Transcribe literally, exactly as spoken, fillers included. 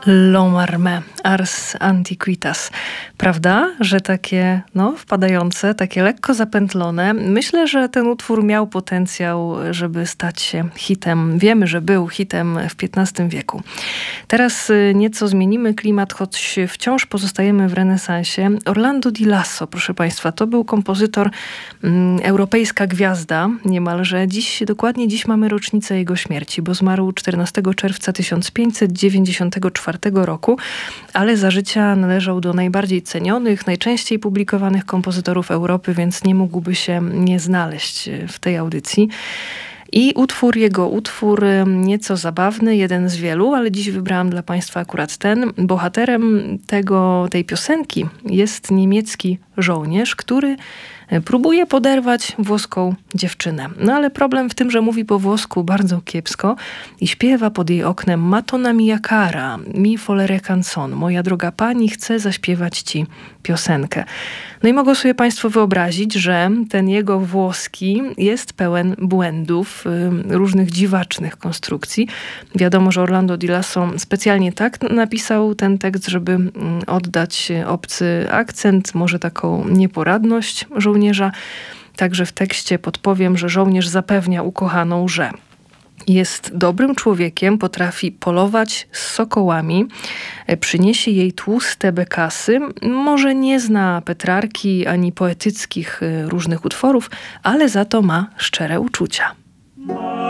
L'Homme Ars Antiquitas. Prawda, że takie no, wpadające, takie lekko zapętlone. Myślę, że ten utwór miał potencjał, żeby stać się hitem. Wiemy, że był hitem w piętnastym wieku. Teraz nieco zmienimy klimat, choć wciąż pozostajemy w renesansie. Orlando Di Lasso, proszę Państwa, to był kompozytor, mm, europejska gwiazda niemalże. Dziś, dokładnie dziś mamy rocznicę jego śmierci, bo zmarł czternastego czerwca tysiąc pięćset dziewięćdziesiątego czwartego roku, ale za życia należał do najbardziej cenionych, najczęściej publikowanych kompozytorów Europy, więc nie mógłby się nie znaleźć w tej audycji. I utwór, jego utwór nieco zabawny, jeden z wielu, ale dziś wybrałam dla Państwa akurat ten. Bohaterem tego, tej piosenki jest niemiecki żołnierz, który próbuje poderwać włoską dziewczynę. No ale problem w tym, że mówi po włosku bardzo kiepsko i śpiewa pod jej oknem Matona mia cara, mi volere canzone. Moja droga pani, chcę zaśpiewać ci piosenkę. No i mogą sobie Państwo wyobrazić, że ten jego włoski jest pełen błędów, y, różnych dziwacznych konstrukcji. Wiadomo, że Orlando Di Lasso specjalnie tak napisał ten tekst, żeby y, oddać obcy akcent, może taką nieporadność żołnierza. Także w tekście podpowiem, że żołnierz zapewnia ukochaną, że jest dobrym człowiekiem, potrafi polować z sokołami, przyniesie jej tłuste bekasy, może nie zna Petrarki ani poetyckich różnych utworów, ale za to ma szczere uczucia.